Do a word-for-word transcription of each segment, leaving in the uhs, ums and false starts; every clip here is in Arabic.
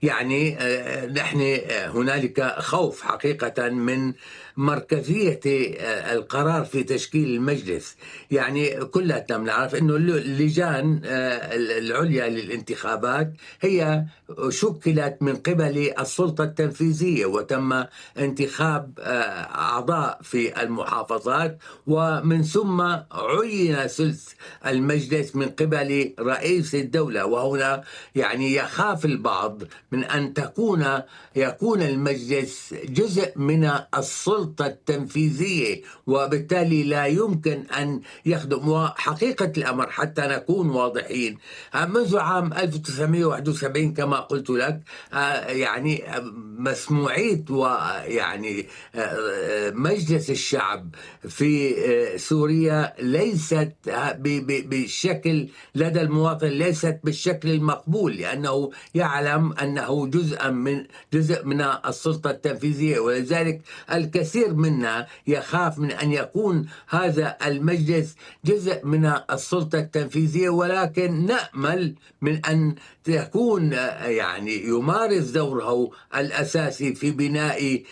يعني آه، نحن آه، هنالك خوف حقيقة من مركزية آه، القرار في تشكيل المجلس. يعني كلنا نعرف أنه اللجان آه، العليا للانتخابات هي شكلت من قبل السلطة التنفيذية، وتم انتخاب آه، أعضاء في المحافظات، ومن ثم عين ثلث المجلس من قبل رئيس الدولة. وهنا يعني يخاف البعض من أن تكون يكون المجلس جزء من السلطة التنفيذية، وبالتالي لا يمكن أن يخدم. وحقيقة الأمر حتى نكون واضحين، منذ عام ألف وتسعمائة وواحد وسبعين كما قلت لك، يعني مسموعية ويعني مجلس الشعب في سوريا ليست بالشكل لدى المواطن، ليست بالشكل المقبول، لأنه يعلم أنه جزء من جزء من السلطة التنفيذية. ولذلك الكثير منا يخاف من أن يكون هذا المجلس جزء من السلطة التنفيذية، ولكن نأمل من أن تكون يعني يمارس دوره الأساسي في بناء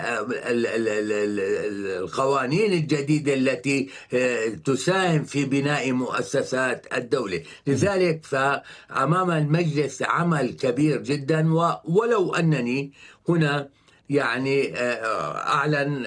القوانين الجديدة التي تساهم في بناء مؤسسات الدولة. لذلك فأمام المجلس عمل كبير جدا. ولو أنني هنا يعني أعلن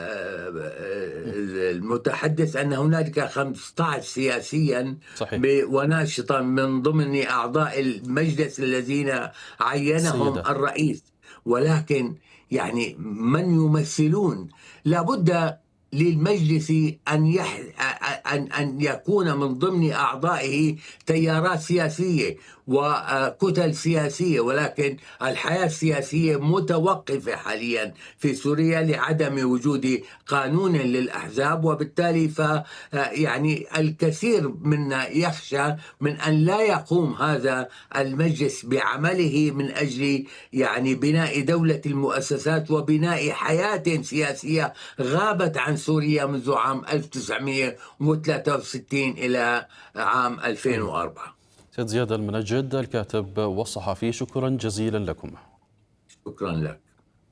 المتحدث أن هنالك خمسة عشر سياسيا صحيح. وناشطا من ضمن أعضاء المجلس الذين عينهم سيدة. الرئيس، ولكن يعني من يمثلون لابد للمجلس أن, يح... أن... أن يكون من ضمن أعضائه تيارات سياسية وكتل سياسية، ولكن الحياة السياسية متوقفة حاليا في سوريا لعدم وجود قانون للأحزاب. وبالتالي ف يعني الكثير منا يخشى من أن لا يقوم هذا المجلس بعمله من أجل يعني بناء دولة المؤسسات وبناء حياة سياسية غابت عن سوريا منذ عام ألف وتسعمائة وثلاثة وستين إلى عام ألفين وأربعة. سيد زياد المنجد الكاتب والصحفي، شكرا جزيلا لكم. شكرا لك.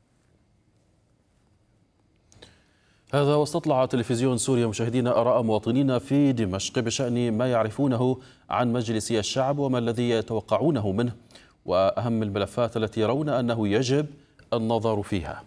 هذا واستطلع تلفزيون سوريا مشاهدينا آراء مواطنين في دمشق بشأن ما يعرفونه عن مجلس الشعب وما الذي يتوقعونه منه، وأهم الملفات التي يرون أنه يجب النظر فيها.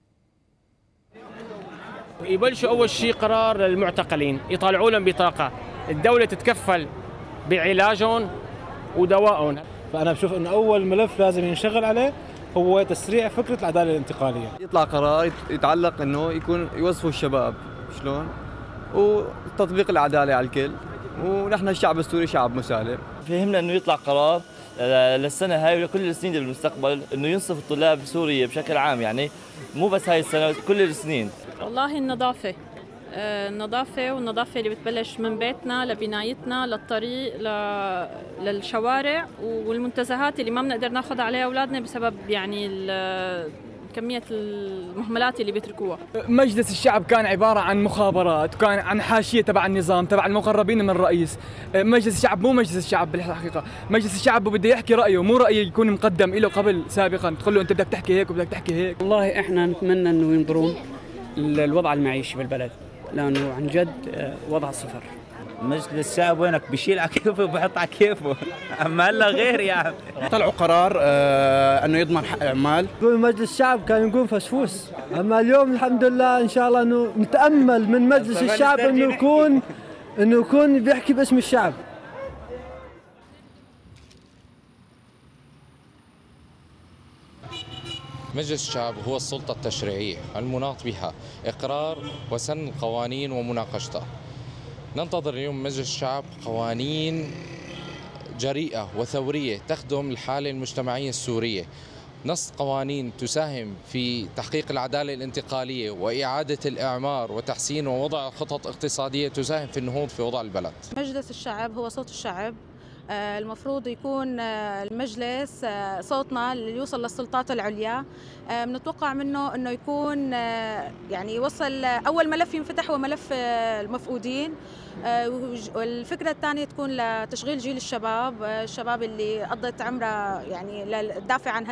يبلشوا أول شيء قرار للمعتقلين، يطالعوا لهم بطاقة، الدولة تتكفل بعلاجهم ودوائهم. فأنا بشوف أنه أول ملف لازم ينشغل عليه هو تسريع فكرة العدالة الانتقالية. يطلع قرار يتعلق أنه يكون يوظفوا الشباب شلون، وتطبيق العدالة على الكل، ونحن الشعب السوري شعب مسالم. فهمنا أنه يطلع قرار للسنة هاي ولكل السنين بالمستقبل أنه ينصف الطلاب بسوريا بشكل عام، يعني مو بس هاي السنة، كل السنين. والله النظافة النظافة والنظافة اللي بتبلش من بيتنا لبنايتنا للطريق للشوارع والمنتزهات اللي ما بنقدر ناخذ عليها أولادنا بسبب يعني كمية المهملات اللي بيتركوها. مجلس الشعب كان عبارة عن مخابرات، وكان عن حاشية تبع النظام تبع المقربين من الرئيس. مجلس الشعب مو مجلس الشعب بالحقيقة، مجلس الشعب بده يحكي رأيه، مو رأيه يكون مقدم له قبل سابقا تقول له أنت بدك تحكي هيك وبدك تحكي هيك. والله إحنا نتمنى إنه ينظرون الوضع المعيشي بالبلد، لأنه عن جد وضع صفر. مجلس الشعب وينك بيشيل على كيفه وبحط على كيفه، اما هلا غير يعني. طلعوا قرار آه انه يضمن حق اعمال. يقول مجلس الشعب كان يكون فسفوس، اما اليوم الحمد لله ان شاء الله انه نتامل من مجلس الشعب انه يكون انه يكون بيحكي باسم الشعب. مجلس الشعب هو السلطة التشريعية المناط بها إقرار وسن القوانين ومناقشتها. ننتظر اليوم مجلس الشعب قوانين جريئة وثورية تخدم الحالة المجتمعية السورية، نص قوانين تساهم في تحقيق العدالة الانتقالية وإعادة الإعمار وتحسين ووضع خطط اقتصادية تساهم في النهوض في وضع البلد. مجلس الشعب هو صوت الشعب، المفروض يكون المجلس صوتنا اللي يوصل للسلطات العليا. بنتوقع منه انه يكون يعني يوصل اول ملف ينفتح هو ملف المفقودين، والفكره الثانيه تكون لتشغيل جيل الشباب، الشباب اللي قضت عمرها يعني للدافع عن